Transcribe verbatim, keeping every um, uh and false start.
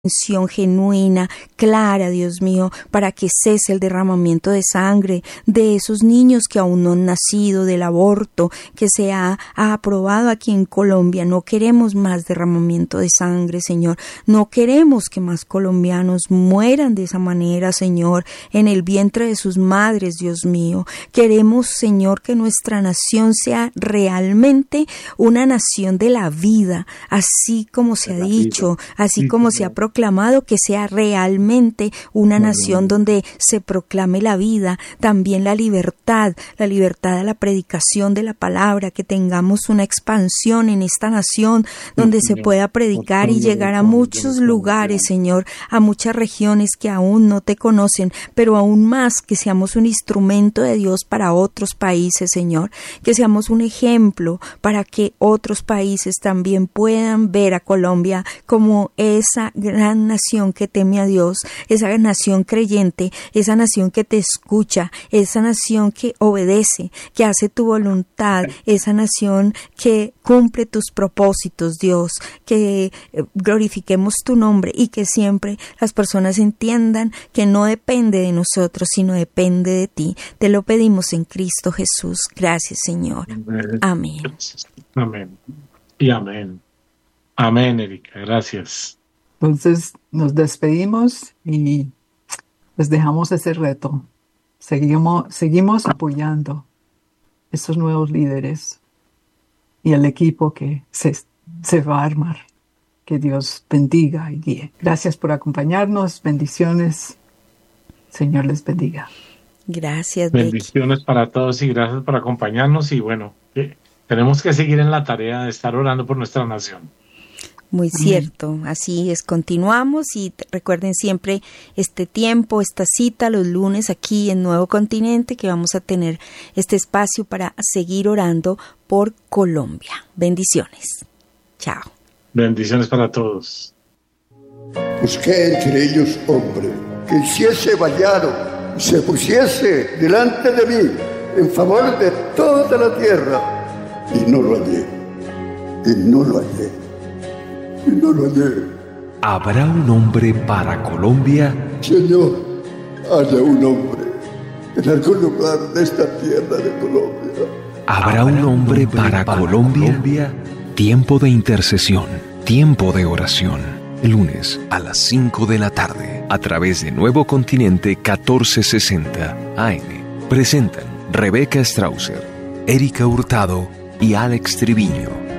intervención genuina, clara, Dios mío, para que cese el derramamiento de sangre de esos niños que aún no han nacido, del aborto que se ha, ha aprobado aquí en Colombia. No queremos más derramamiento de sangre, Señor. No queremos que más colombianos mueran de esa manera, Señor, en el vientre de sus madres, Dios mío. Queremos, Señor, que nuestra nación sea realmente una nación de la vida, así como se ha dicho, así como se ha proclamado, que sea realmente una nación donde se proclame la vida, también la libertad, la libertad a la predicación de la palabra, que tengamos una expansión en esta nación donde se pueda predicar y llegar a muchos lugares, Señor, a muchas regiones que aún no te conocen, pero aún más que seamos un instrumento de Dios para otros países, Señor, que seamos un ejemplo para que otros países también puedan ver a Colombia como esa gran nación que teme a Dios, esa nación creyente, esa nación que te escucha, esa nación que obedece, que hace tu voluntad, esa nación que cumple tus propósitos, Dios, que glorifiquemos tu nombre y que siempre las personas entiendan que no depende de nosotros, sino depende de ti. Te lo pedimos en Cristo Jesús. Gracias, Señor. Amén. Amén. Y amén. Amén, Erika. Gracias. Entonces nos despedimos y les dejamos ese reto. Seguimos, seguimos apoyando estos nuevos líderes y el equipo que se, se va a armar. Que Dios bendiga y guíe. Gracias por acompañarnos. Bendiciones. Señor les bendiga. Gracias, Bendiciones Becky. para todos y gracias por acompañarnos. Y bueno, eh, tenemos que seguir en la tarea de estar orando por nuestra nación. Muy cierto, así es, continuamos y recuerden siempre este tiempo, esta cita los lunes aquí en Nuevo Continente, que vamos a tener este espacio para seguir orando por Colombia. Bendiciones. Chao. Bendiciones para todos. Busqué entre ellos hombre que hiciese vallado y se pusiese delante de mí en favor de toda la tierra, y no lo hallé, y no lo hallé. Y no lo hallé. ¿Habrá un hombre para Colombia? Señor, haya un hombre en algún lugar de esta tierra de Colombia. ¿Habrá un hombre para Colombia? Tiempo de intercesión, tiempo de oración. Lunes a las cinco de la tarde, a través de Nuevo Continente catorce sesenta A M. Presentan Rebeca Strausser, Erika Hurtado y Alex Triviño.